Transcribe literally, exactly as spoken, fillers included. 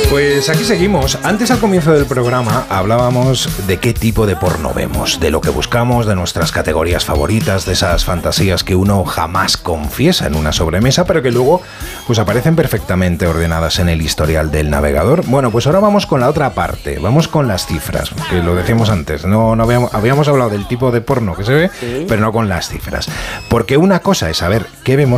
Pues aquí seguimos. Antes, al comienzo del programa, hablábamos de qué tipo de porno vemos, de lo que buscamos, de nuestras categorías favoritas, de esas fantasías que uno jamás confiesa en una sobremesa, pero que luego pues aparecen perfectamente ordenadas en el historial del navegador. Bueno, pues ahora vamos con la otra parte, vamos con las cifras, que lo decíamos antes, no, no habíamos, habíamos hablado del tipo de porno que se ve, sí, pero no con las cifras. Porque una cosa es saber qué vemos